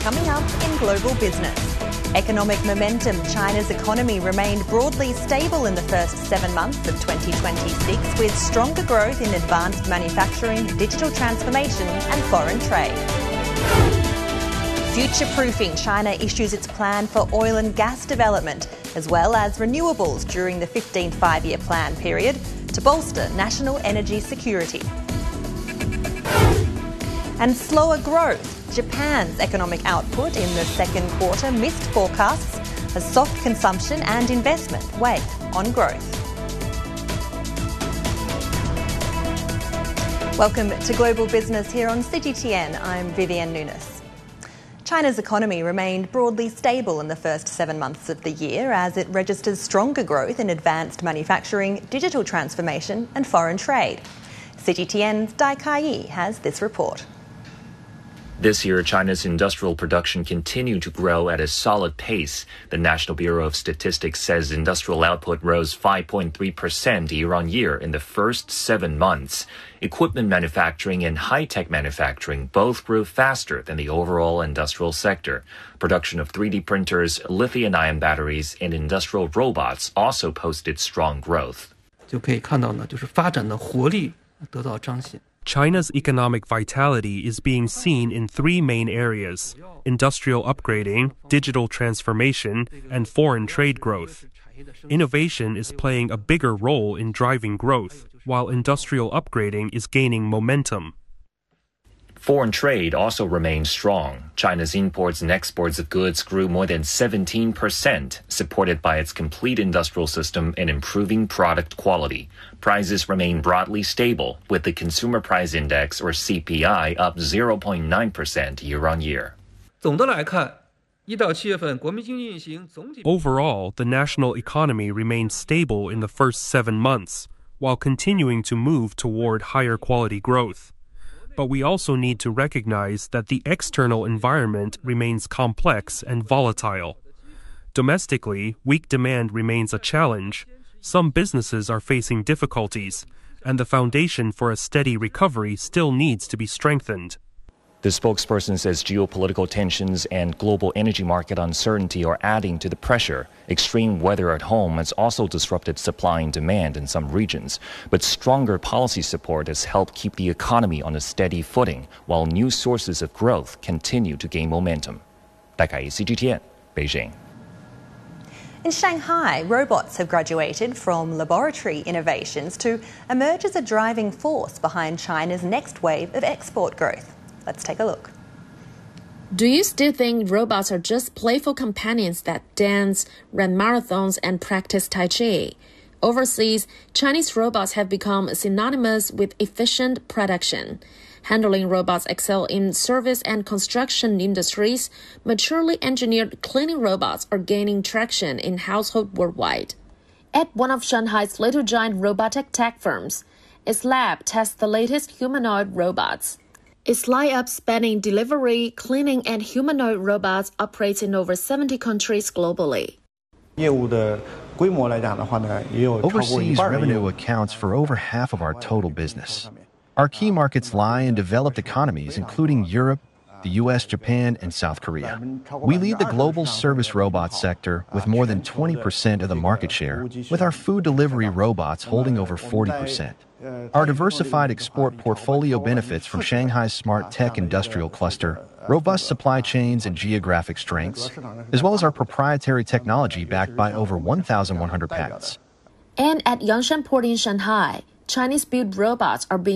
coming up in Global Business. Economic momentum. China's economy remained broadly stable in the first 7 months of 2026, with stronger growth in advanced manufacturing, digital transformation and foreign trade. Future-proofing. China issues its plan for oil and gas development, as well as renewables during the 15th five-year plan period to bolster national energy security. And slower growth. Japan's economic output in the second quarter missed forecasts as soft consumption and investment weigh on growth. Welcome to Global Business here on CGTN. I'm Vivienne Nunes. China's economy remained broadly stable in the first 7 months of the year as it registers stronger growth in advanced manufacturing, digital transformation and foreign trade. CGTN's Dai Kai has this report. This year, China's industrial production continued to grow at a solid pace. The National Bureau of Statistics says industrial output rose 5.3% year-on-year in the first 7 months. Equipment manufacturing and high-tech manufacturing both grew faster than the overall industrial sector. Production of 3D printers, lithium-ion batteries, and industrial robots also posted strong growth. 就可以看到呢，就是发展的活力得到彰显。 China's economic vitality is being seen in 3 main areas: industrial upgrading, digital transformation, and foreign trade growth. Innovation is playing a bigger role in driving growth, while industrial upgrading is gaining momentum. Foreign trade also remains strong. China's imports and exports of goods grew more than 17%, supported by its complete industrial system and improving product quality. Prices remain broadly stable, with the Consumer Price Index, or CPI, up 0.9% year-on-year. 总的来看，1到7月份国民经济运行总体 Overall, the national economy remained stable in the first 7 months, while continuing to move toward higher quality growth. But we also need to recognize that the external environment remains complex and volatile. Domestically, weak demand remains a challenge. Some businesses are facing difficulties, and the foundation for a steady recovery still needs to be strengthened. The spokesperson says geopolitical tensions and global energy market uncertainty are adding to the pressure. Extreme weather at home has also disrupted supply and demand in some regions. But stronger policy support has helped keep the economy on a steady footing, while new sources of growth continue to gain momentum. 戴凯怡 CGTN, Beijing. In Shanghai, robots have graduated from laboratory innovations to emerge as a driving force behind China's next wave of export growth. Let's take a look. Do you still think robots are just playful companions that dance, run marathons, and practice Tai Chi? Overseas, Chinese robots have become synonymous with efficient production. Handling robots excel in service and construction industries. Maturely engineered cleaning robots are gaining traction in households worldwide. At one of Shanghai's little giant robotic tech firms, its lab tests the latest humanoid robots. Its lineup spanning delivery, cleaning, and humanoid robots operates in over 70 countries globally. Overseas revenue accounts for over half of our total business. Our key markets lie in developed economies, including Europe, the US, Japan, and South Korea. We lead the global service robot sector with more than 20% of the market share, with our food delivery robots holding over 40%. Our diversified export portfolio benefits from Shanghai's smart tech industrial cluster, robust supply chains and geographic strengths, as well as our proprietary technology backed by over 1,100 patents. And at Yangshan Port in Shanghai, Chinese-built robots are being